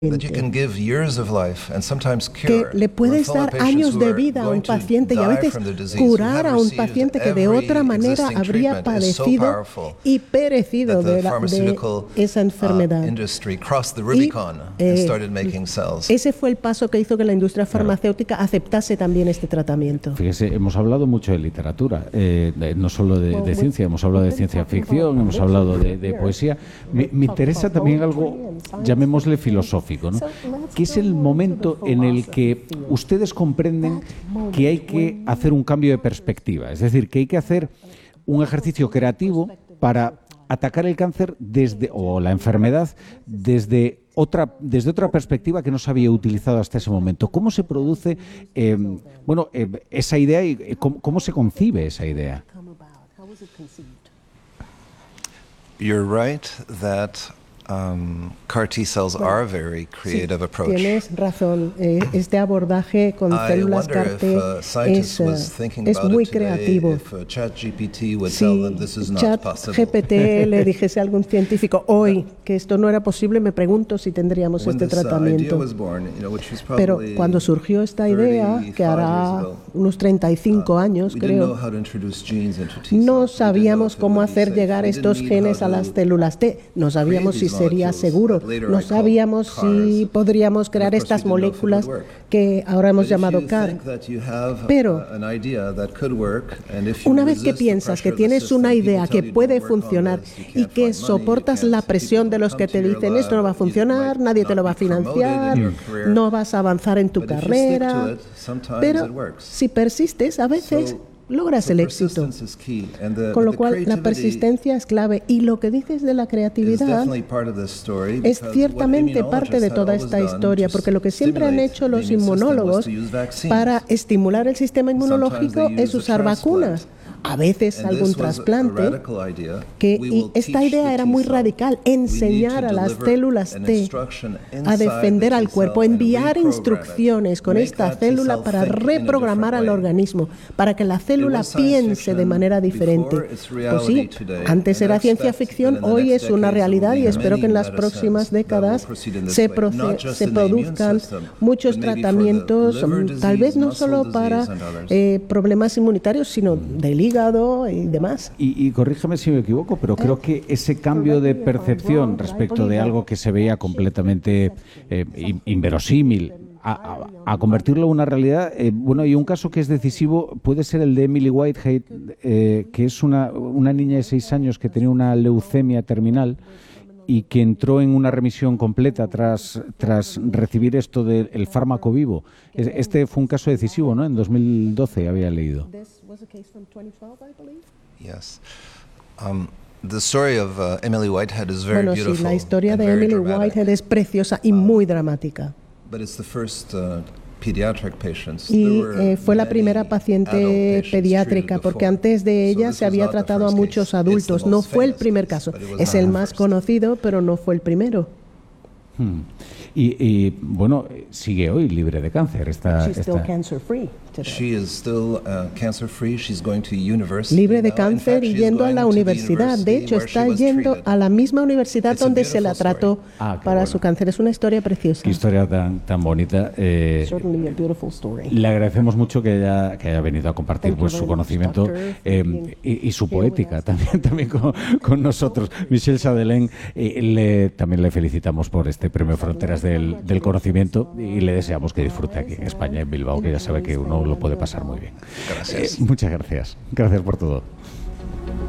que le puedes dar años de vida a un paciente y a veces curar a un paciente que de otra manera habría padecido y perecido de esa enfermedad. Ese fue el paso que hizo que la industria farmacéutica aceptase también este tratamiento. Fíjese, hemos hablado mucho de literatura, no solo de ciencia, hemos hablado de ciencia ficción, hemos hablado de poesía. Me interesa también algo, llamémosle filosófico, ¿no? Que es el momento en el que ustedes comprenden que hay que hacer un cambio de perspectiva, es decir, que hay que hacer un ejercicio creativo para atacar el cáncer o la enfermedad desde otra perspectiva que no se había utilizado hasta ese momento. ¿Cómo se produce esa idea y cómo se concibe esa idea? You're right that CAR T cells are a very creative approach. Tienes razón. Este abordaje con células CAR T es muy creativo. Si ChatGPT le dijese a algún científico hoy que esto no era posible, me pregunto si tendríamos este tratamiento. Pero cuando surgió esta idea, que hará unos 35 años, creo, no sabíamos cómo hacer llegar estos genes a las células T. No sabíamos si sería seguro. No sabíamos si podríamos crear estas moléculas que ahora hemos llamado CAR. Pero una vez que piensas que tienes una idea que puede funcionar y que soportas la presión de los que te dicen esto no va a funcionar, nadie te lo va a financiar, no vas a avanzar en tu carrera, pero si persistes, a veces logras el éxito. Con lo cual, la persistencia es clave. Y lo que dices de la creatividad es ciertamente parte de toda esta historia, porque lo que siempre han hecho los inmunólogos para estimular el sistema inmunológico es usar vacunas. A veces algún trasplante, y esta idea era muy radical, enseñar a las células T a defender al cuerpo, enviar instrucciones con esta célula para reprogramar al organismo, para que la célula piense de manera diferente. Pues sí, antes era ciencia ficción, hoy es una realidad y espero que en las próximas décadas se produzcan muchos tratamientos, tal vez no solo para problemas inmunitarios, sino del hígado y demás. Y corrígeme si me equivoco, pero creo que ese cambio de percepción respecto de algo que se veía completamente inverosímil a convertirlo en una realidad, y un caso que es decisivo puede ser el de Emily Whitehead, que es una niña de 6 años que tenía una leucemia terminal y que entró en una remisión completa tras recibir esto del fármaco vivo. Este fue un caso decisivo, ¿no? En 2012 había leído. Yes. The story of Emily Whitehead is very beautiful. Sí, la historia de Emily Whitehead es preciosa y muy dramática. But it's the first pediatric patients. Y fue la primera paciente pediátrica, porque antes de ella se había tratado a muchos adultos. No fue el primer caso. Es el más conocido, pero no fue el primero. Y sigue hoy libre de cáncer. Libre de cáncer y yendo a la universidad. De hecho, está yendo a la misma universidad donde se la trató para su cáncer. Es una historia preciosa. Qué historia tan bonita. Le agradecemos mucho que haya venido a compartir su conocimiento y su poética también con nosotros. Michel Chardelain, también le felicitamos por este premio Fronteras del Conocimiento y le deseamos que disfrute aquí en España, en Bilbao, que ya sabe que uno lo puede pasar muy bien. Gracias. Muchas gracias. Gracias por todo.